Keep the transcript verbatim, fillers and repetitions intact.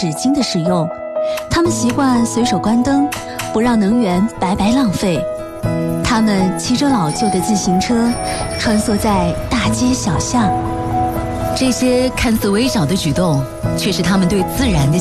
纸巾的使用，他们习惯随手关灯，不让能源白白浪费。他们骑着老旧的自行车，穿梭在大街小巷。 这些看似微小的举动，却是他们对自然的